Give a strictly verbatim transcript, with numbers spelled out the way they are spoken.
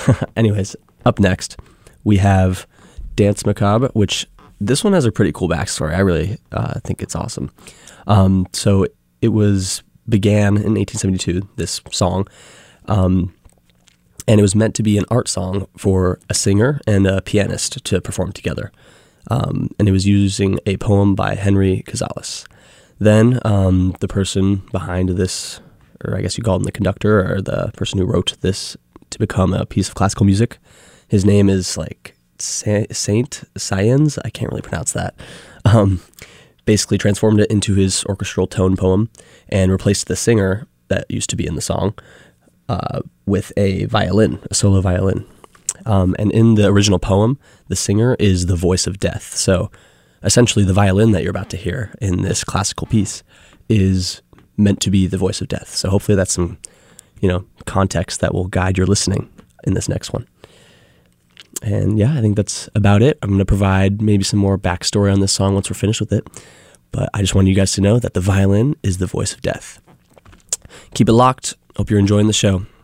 Anyways, up next, we have Danse Macabre, which this one has a pretty cool backstory. I really uh, think it's awesome. Um, so it was began in eighteen seventy-two, this song, um, and it was meant to be an art song for a singer and a pianist to perform together. Um, and it was using a poem by Henry Cazalis. Then um, the person behind this, or I guess you call him the conductor, or the person who wrote this to become a piece of classical music, his name is like Saint Saëns. I can't really pronounce that. Um, basically transformed it into his orchestral tone poem and replaced the singer that used to be in the song uh, with a violin, a solo violin. Um, and in the original poem, the singer is the voice of death. So essentially the violin that you're about to hear in this classical piece is meant to be the voice of death. So hopefully that's some, you know, context that will guide your listening in this next one. And yeah, I think that's about it. I'm going to provide maybe some more backstory on this song once we're finished with it. But I just wanted you guys to know that the violin is the voice of death. Keep it locked. Hope you're enjoying the show.